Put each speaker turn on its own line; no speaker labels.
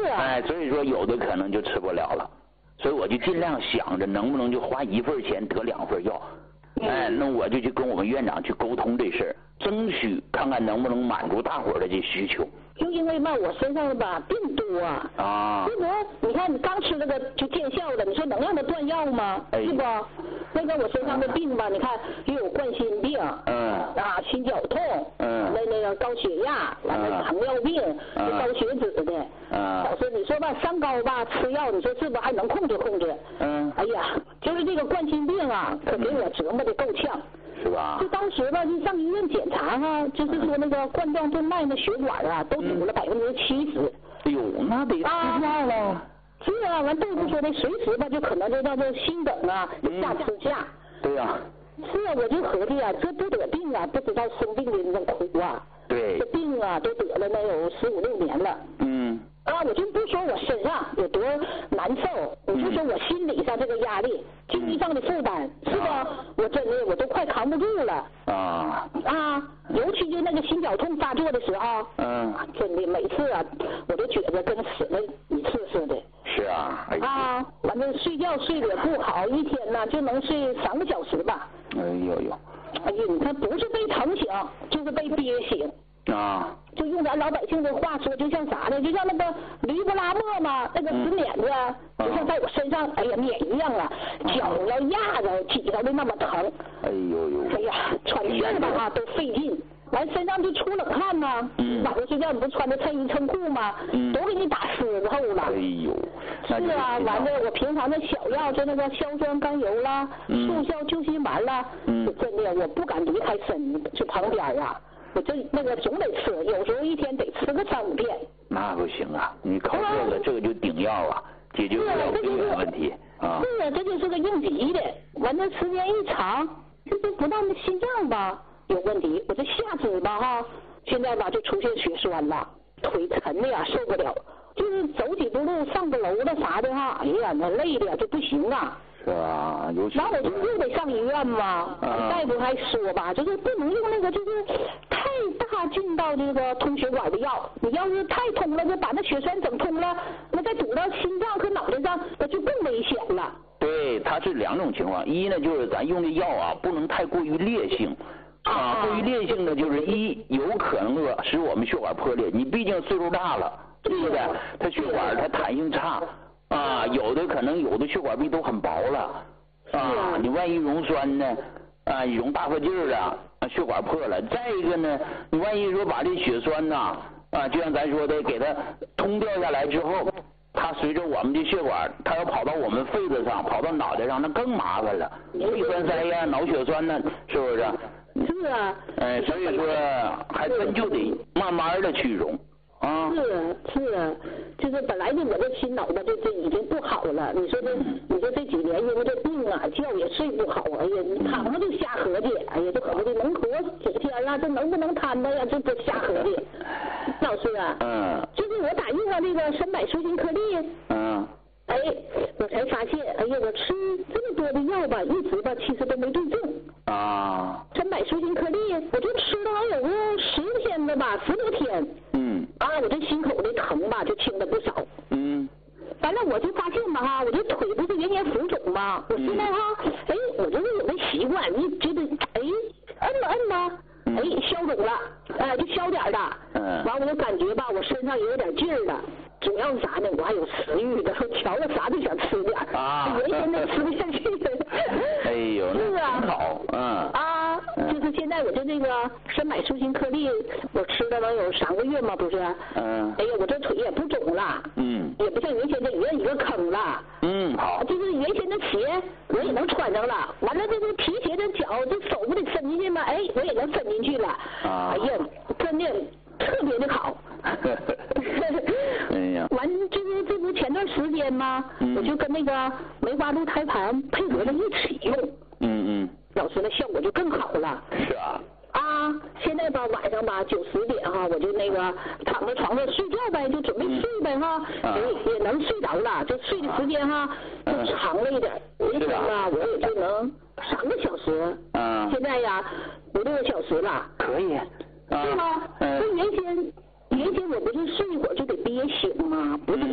啊。
哎，所以说有的可能就吃不了了，所以我就尽量想着能不能就花1份钱得2份药。哎，那我就去跟我们院长去沟通这事儿，争取看看能不能满足大伙儿的这需求。
就因为嘛，我身上吧病多
啊，
是不？你看你刚吃那个就见效的，你说能让他断药吗？是不？那个我身上的病吧，你看又有冠心病，心绞痛，那个高血压，完了糖尿病，高血脂的。老师，你说吧，三高吧，吃药，你说是不还能控制控制？哎呀，就是这个冠心病啊，可给我折磨的够呛。
是吧？
就当时吧，就上医院检查哈，就是说那个冠状动脉的血管啊，都堵了70%。
哎呦，那得吃药了。
是啊，完大夫说的，随时吧就可能就到这心梗啊，下支架。
对呀。
是啊，我就合计啊，这不得病啊，不知道生病的那种苦啊。
对。
这病啊，都得了能有15、16年了。我就不说我身上有多难受，我就说我心理上这个压力，经济上的负担，是吧？我真的我都快扛不住了。尤其就那个心绞痛发作的时候，真的每次啊，我都觉得跟死了一次似的。
是啊。
完了睡觉睡得也不好，一天呢就能睡3个小时吧。
哎呦，
你看不是被疼醒，就是被憋醒。就用咱老百姓的话说，就像啥呢？就像那个驴不拉磨嘛，那个死碾子，就像在我身上，哎呀碾一样啊，绞了压着挤着的那么疼。哎呀，喘气儿吧都费劲，完身上就出冷汗呐。晚上睡觉你不穿着衬衣衬裤吗？都给你打湿之后了。
哎呦。
是啊，完了我平常的小药，就那个硝酸甘油啦，速效救心丸啦，真的我不敢离开就旁边啊。我那个总得吃，有时候一天得吃个3、5片。那
不行啊，你靠这个就顶药啊，解决不了病人问题啊。
是啊，这就是个应急的。完了时间一长，这不但心脏吧有问题，我这下肢吧现在吧就出现血栓了，腿沉的呀受不了，就是走几步路上个楼了啥的哎呀那累的就不行啊。
是啊，
然后我就又得上医院嘛，大夫还说吧，就是不能用那个就是太大劲道这个通血管的药，你要是太通了，就把那血栓整通了，那再堵到心脏和脑袋上，那就更危险了。
对，它是2种情况，一呢就是咱用的药不能太过于烈性。过于烈性的就是有可能使我们血管破裂，你毕竟岁数大了，对不对？它血管它弹性差。有的可能有的血管壁都很薄了，你万一溶栓呢，你溶大发劲儿了，血管破了。再一个呢，你万一说把这血栓就像咱说的，给它通掉下来之后，它随着我们的血管，它要跑到我们肺子上，跑到脑袋上，那更麻烦了，肺栓塞呀、脑血栓呢，是不是？
是啊。
所以说还真就得慢慢的去溶。
是啊，就是本来就我这心脑吧，这已经不好了。你说这几年因为这病觉也睡不好，哎呀，你躺着就瞎合计，哎呀，这合计能活几天啊？这能不能摊着呀？这都瞎合计。老师就是我打用了这个参柏舒心颗粒，我才发现，哎呀，我吃这么多的药吧，一直吧其实都没对症。参柏舒心颗粒，我就吃了有个10天的吧，10多天。我这心口的疼吧就轻了不少。完了我就发现吧我这腿不是原先浮肿吗？我现在我就是有个习惯，你觉得摁吧，消肿了，就消点了。完我就感觉吧，我身上也有点劲儿了。主要是啥呢？我还有食欲的，瞧了啥就想吃点原先都吃不下去的。
哎呦，
是啊，
挺好。
就是现在我就这个参柏舒心颗粒，我吃了能有3个月嘛，不是？哎呀，我这腿也不肿了。也不像原先这一个坑了。
好。
就是原先的鞋我也能穿上了，完了这个皮鞋的脚这手不得伸进去吗？我也能伸进去了。哎呀，真的特别的好。完这不前段时间吗？我就跟那个梅花鹿胎盘配合着一起用。老师那效果就更好了。
是啊。
现在吧晚上吧9、10点我就那个躺在床上睡觉呗，就准备睡呗也能睡着了，就睡的时间就长了一点，一天吧我也就能3个小时。现在呀5、6个小时了。
可以。
是吗？那原先我不是睡一会儿就得憋醒吗？不是